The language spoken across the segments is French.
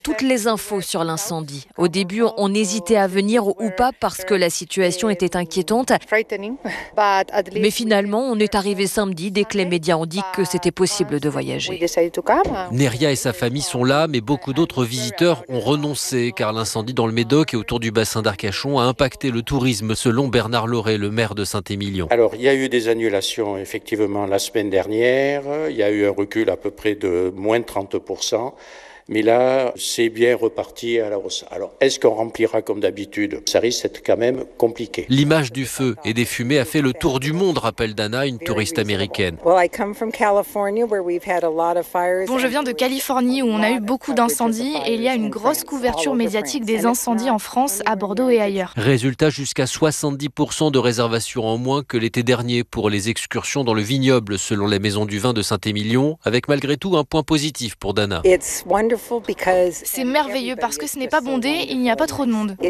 toutes les infos sur l'incendie. Au début, on hésitait à venir ou pas parce que la situation était inquiétante. Mais finalement, on est arrivé samedi dès que les médias ont dit que c'était possible de voyager. Neria et sa famille sont là, mais beaucoup d'autres visiteurs ont renoncé car l'incendie dans le Médoc et autour du bassin d'Arcachon a impacté le tourisme, selon Bernard Lauré, le maire de Saint-Émilion. Alors, il y a eu des annulations effectivement la semaine dernière. Il y a eu un recul à peu près de moins de 30%. Mais là, c'est bien reparti à la hausse. Alors, est-ce qu'on remplira comme d'habitude ? Ça risque d'être quand même compliqué. L'image du feu et des fumées a fait le tour du monde, rappelle Dana, une touriste américaine. Bon, je viens de Californie où on a eu beaucoup d'incendies et il y a une grosse couverture médiatique des incendies en France, à Bordeaux et ailleurs. Résultat, jusqu'à 70% de réservations en moins que l'été dernier pour les excursions dans le vignoble, selon les maisons du vin de Saint-Émilion, avec malgré tout un point positif pour Dana. C'est merveilleux parce que ce n'est pas bondé, il n'y a pas trop de monde.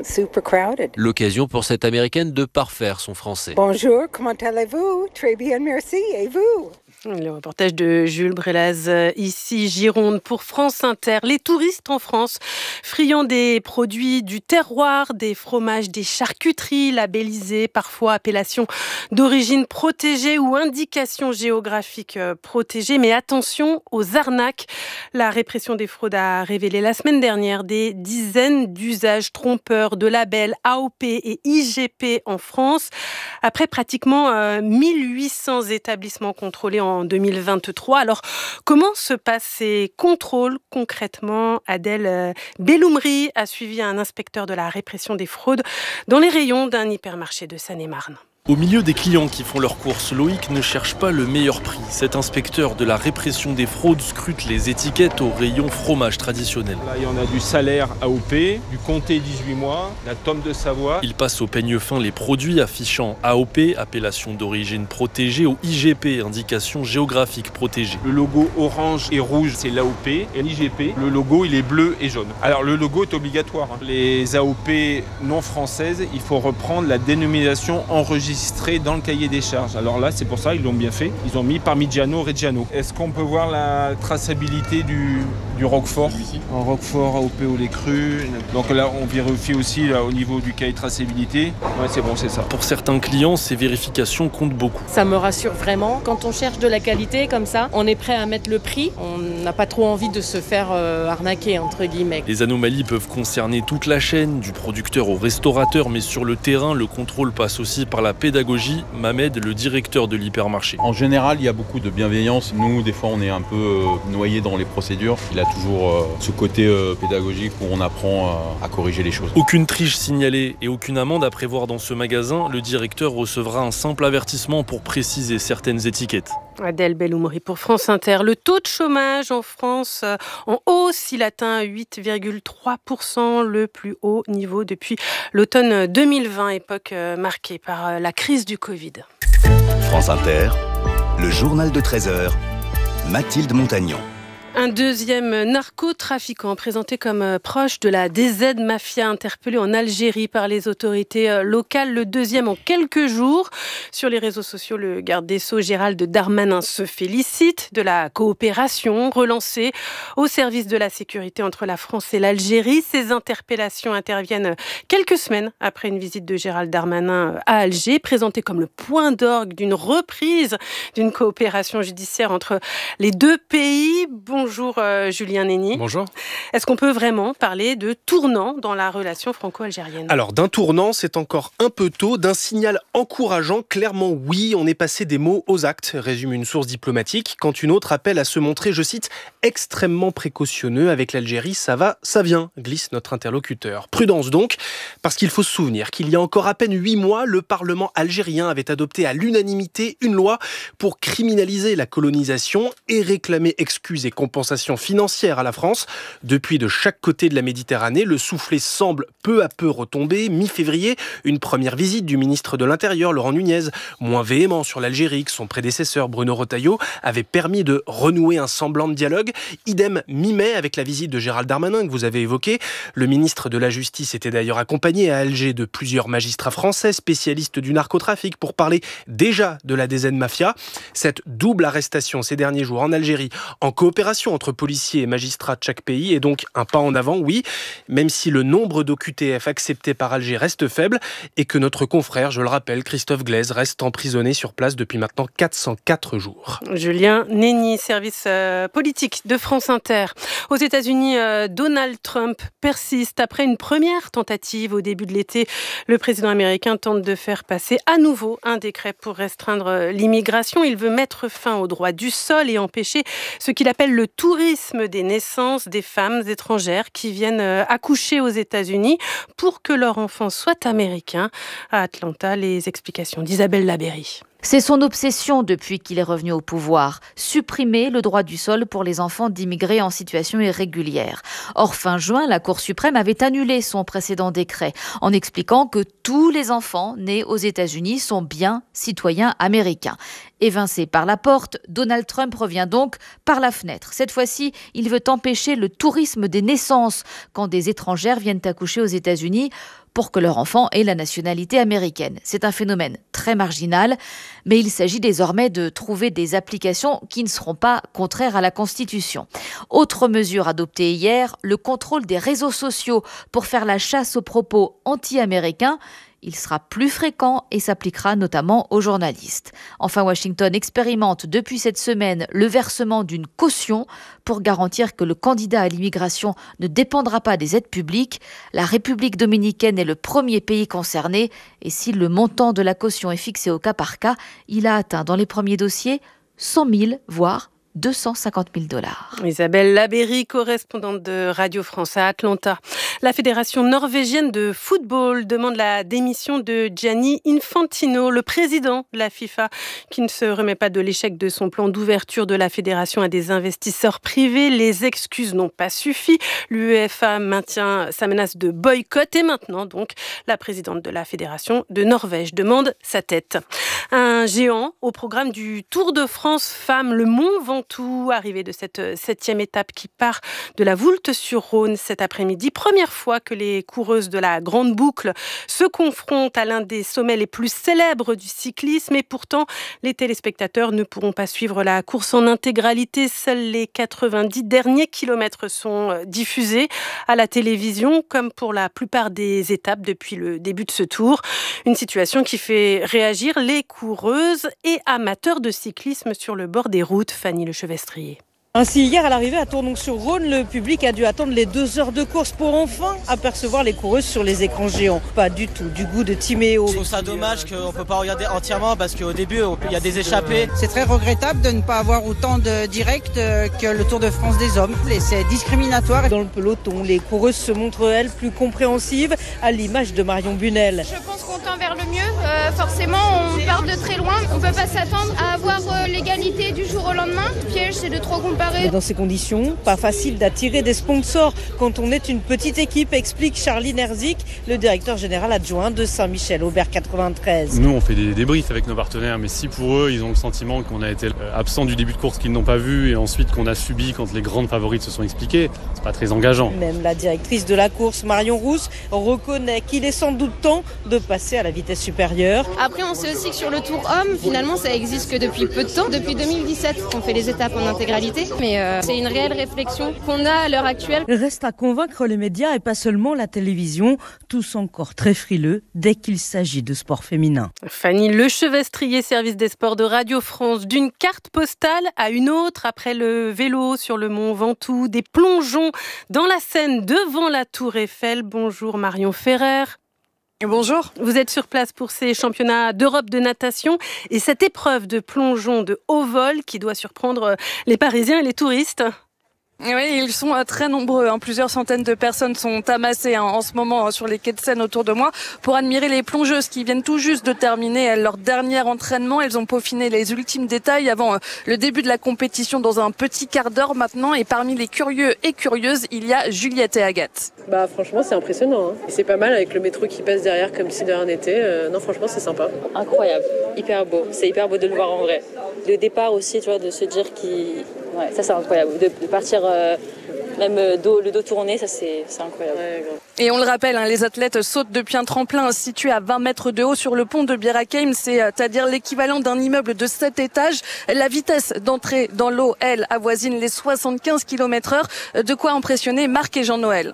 L'occasion pour cette Américaine de parfaire son français. Bonjour, comment allez-vous? Très bien, merci. Et vous? Le reportage de Jules Brélaz, ici Gironde pour France Inter. Les touristes en France, friands des produits du terroir, des fromages, des charcuteries labellisées, parfois appellation d'origine protégée ou indication géographique protégée. Mais attention aux arnaques. La répression des fraudes a révélé la semaine dernière des dizaines d'usages trompeurs de labels AOP et IGP en France. Après pratiquement 1800 établissements contrôlés en 2023. Alors, comment se passent ces contrôles concrètement ? Adèle Belloumri a suivi un inspecteur de la répression des fraudes dans les rayons d'un hypermarché de Seine-et-Marne. Au milieu des clients qui font leurs courses, Loïc ne cherche pas le meilleur prix. Cet inspecteur de la répression des fraudes scrute les étiquettes au rayon fromage traditionnel. Là, il y en a du salaire AOP, du comté 18 mois, la tome de Savoie. Il passe au peigne fin les produits affichant AOP, appellation d'origine protégée, ou IGP, indication géographique protégée. Le logo orange et rouge, c'est l'AOP. Et l'IGP, le logo, il est bleu et jaune. Alors, le logo est obligatoire. Les AOP non françaises, il faut reprendre la dénomination enregistrée dans le cahier des charges. Alors là, c'est pour ça, ils l'ont bien fait. Ils ont mis Parmigiano Reggiano. Est-ce qu'on peut voir la traçabilité du Roquefort ? En Roquefort, AOP au lait cru. Donc là, on vérifie aussi là, au niveau du cahier de traçabilité. Ouais, c'est bon, c'est ça. Pour certains clients, ces vérifications comptent beaucoup. Ça me rassure vraiment. Quand on cherche de la qualité comme ça, on est prêt à mettre le prix. On n'a pas trop envie de se faire arnaquer, entre guillemets. Les anomalies peuvent concerner toute la chaîne, du producteur au restaurateur, mais sur le terrain, le contrôle passe aussi par la pédagogie. Mamed, le directeur de l'hypermarché. En général, il y a beaucoup de bienveillance. Nous, des fois, on est un peu noyés dans les procédures. Il a toujours ce côté pédagogique où on apprend à corriger les choses. Aucune triche signalée et aucune amende à prévoir dans ce magasin. Le directeur recevra un simple avertissement pour préciser certaines étiquettes. Adèle Belloumri pour France Inter. Le taux de chômage en France en hausse, il atteint 8,3%, le plus haut niveau depuis l'automne 2020, époque marquée par la crise du Covid. France Inter, le journal de 13h, Mathilde Montagnon. Un deuxième narcotrafiquant présenté comme proche de la DZ Mafia interpellé en Algérie par les autorités locales. Le deuxième en quelques jours. Sur les réseaux sociaux, le garde des Sceaux Gérald Darmanin se félicite de la coopération relancée au service de la sécurité entre la France et l'Algérie. Ces interpellations interviennent quelques semaines après une visite de Gérald Darmanin à Alger, présentée comme le point d'orgue d'une reprise d'une coopération judiciaire entre les deux pays. Bonjour Julien Néni. Bonjour. Est-ce qu'on peut vraiment parler de tournant dans la relation franco-algérienne ? Alors d'un tournant, c'est encore un peu tôt. D'un signal encourageant, clairement oui, on est passé des mots aux actes, résume une source diplomatique, quand une autre appelle à se montrer, je cite, extrêmement précautionneux avec l'Algérie, ça va, ça vient, glisse notre interlocuteur. Prudence donc, parce qu'il faut se souvenir qu'il y a encore à peine 8 mois, le Parlement algérien avait adopté à l'unanimité une loi pour criminaliser la colonisation et réclamer excuses et compensation financière à la France. Depuis, de chaque côté de la Méditerranée, le soufflet semble peu à peu retomber. Mi-février, une première visite du ministre de l'Intérieur, Laurent Nunez, moins véhément sur l'Algérie que son prédécesseur Bruno Retailleau, avait permis de renouer un semblant de dialogue. Idem mi-mai avec la visite de Gérald Darmanin que vous avez évoquée. Le ministre de la Justice était d'ailleurs accompagné à Alger de plusieurs magistrats français spécialistes du narcotrafic pour parler déjà de la DZ Mafia. Cette double arrestation ces derniers jours en Algérie, en coopération coopération entre policiers et magistrats de chaque pays est donc un pas en avant, oui, même si le nombre d'OQTF acceptés par Alger reste faible et que notre confrère, je le rappelle, Christophe Glaise, reste emprisonné sur place depuis maintenant 404 jours. Julien Néni, service politique de France Inter. Aux États-Unis, Donald Trump persiste. Après une première tentative au début de l'été, le président américain tente de faire passer à nouveau un décret pour restreindre l'immigration. Il veut mettre fin au droit du sol et empêcher ce qu'il appelle le tourisme des naissances des femmes étrangères qui viennent accoucher aux États-Unis pour que leur enfant soit américain. À Atlanta, les explications d'Isabelle Labéry. C'est son obsession depuis qu'il est revenu au pouvoir, supprimer le droit du sol pour les enfants d'immigrés en situation irrégulière. Or, fin juin, la Cour suprême avait annulé son précédent décret en expliquant que tous les enfants nés aux États-Unis sont bien citoyens américains. Évincé par la porte, Donald Trump revient donc par la fenêtre. Cette fois-ci, il veut empêcher le tourisme des naissances quand des étrangères viennent accoucher aux États-Unis pour que leur enfant ait la nationalité américaine. C'est un phénomène très marginal, mais il s'agit désormais de trouver des applications qui ne seront pas contraires à la Constitution. Autre mesure adoptée hier, le contrôle des réseaux sociaux pour faire la chasse aux propos anti-américains. Il sera plus fréquent et s'appliquera notamment aux journalistes. Enfin, Washington expérimente depuis cette semaine le versement d'une caution pour garantir que le candidat à l'immigration ne dépendra pas des aides publiques. La République dominicaine est le premier pays concerné et si le montant de la caution est fixé au cas par cas, il a atteint dans les premiers dossiers 100 000, voire 250 000 $. Isabelle Labéry, correspondante de Radio France à Atlanta. La Fédération norvégienne de football demande la démission de Gianni Infantino, le président de la FIFA, qui ne se remet pas de l'échec de son plan d'ouverture de la fédération à des investisseurs privés. Les excuses n'ont pas suffi. L'UEFA maintient sa menace de boycott et maintenant, donc, la présidente de la Fédération de Norvège demande sa tête. Un géant au programme du Tour de France femmes, le Mont Ventoux, arrivé de cette 7e étape qui part de la Voulte-sur-Rhône cet après-midi. Première fois que les coureuses de la Grande Boucle se confrontent à l'un des sommets les plus célèbres du cyclisme et pourtant les téléspectateurs ne pourront pas suivre la course en intégralité. Seuls les 90 derniers kilomètres sont diffusés à la télévision comme pour la plupart des étapes depuis le début de ce tour. Une situation qui fait réagir les coureuses et amateurs de cyclisme sur le bord des routes. Fanny Lechevestrier. Ainsi, hier à l'arrivée à Tournon-sur-Rhône, le public a dû attendre les 2 heures de course pour enfin apercevoir les coureuses sur les écrans géants. Pas du tout du goût de Timéo. Je trouve ça dommage qu'on ne peut pas regarder entièrement parce qu'au début, il y a des échappées. C'est très regrettable de ne pas avoir autant de directs que le Tour de France des hommes. C'est discriminatoire. Dans le peloton, les coureuses se montrent, elles, plus compréhensives, à l'image de Marion Bunel. Je pense qu'on tend vers le mieux. Forcément, on part de très loin. On ne peut pas s'attendre à avoir l'égalité du jour au lendemain. Le piège, c'est de trop comparer. Mais dans ces conditions, pas facile d'attirer des sponsors quand on est une petite équipe, explique Charline Herzik, le directeur général adjoint de Saint-Michel, Aubert 93. Nous, on fait des débriefs avec nos partenaires, mais si pour eux, ils ont le sentiment qu'on a été absent du début de course, qu'ils n'ont pas vu, et ensuite qu'on a subi quand les grandes favorites se sont expliquées, c'est pas très engageant. Même la directrice de la course, Marion Rousse, reconnaît qu'il est sans doute temps de passer à la vitesse supérieure. Après, on sait aussi que sur le Tour Homme, finalement, ça existe que depuis peu de temps. Depuis 2017 qu'on fait les étapes en intégralité. Mais c'est une réelle réflexion qu'on a à l'heure actuelle. Reste à convaincre les médias et pas seulement la télévision, tous encore très frileux dès qu'il s'agit de sport féminin. Fanny Lechevestrier, service des sports de Radio France. D'une carte postale à une autre, après le vélo sur le Mont Ventoux, des plongeons dans la Seine devant la Tour Eiffel. Bonjour Marion Ferrer. Bonjour. Vous êtes sur place pour ces championnats d'Europe de natation et cette épreuve de plongeon de haut vol qui doit surprendre les Parisiens et les touristes. Oui, ils sont très nombreux. Plusieurs centaines de personnes sont amassées en ce moment sur les quais de Seine autour de moi pour admirer les plongeuses qui viennent tout juste de terminer leur dernier entraînement. Elles ont peaufiné les ultimes détails avant le début de la compétition dans un petit quart d'heure maintenant. Et parmi les curieux et curieuses, il y a Juliette et Agathe. Franchement, c'est impressionnant. C'est pas mal avec le métro qui passe derrière comme si de rien n'était. Non, franchement, c'est sympa. Incroyable, hyper beau. C'est hyper beau de le voir en vrai. Le départ aussi, tu vois, de se dire qu'il... Ouais, ça c'est incroyable, de partir Même le dos tourné, ça c'est incroyable. Et on le rappelle, les athlètes sautent depuis un tremplin situé à 20 mètres de haut sur le pont de Bir Hakeim, c'est-à-dire l'équivalent d'un immeuble de 7 étages. La vitesse d'entrée dans l'eau, elle, avoisine les 75 km/h. De quoi impressionner Marc et Jean-Noël.